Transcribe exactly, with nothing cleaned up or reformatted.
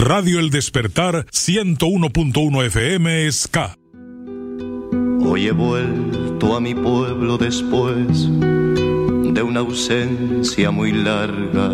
Radio El Despertar ciento uno punto uno F M Ska. Hoy he vuelto a mi pueblo después de una ausencia muy larga.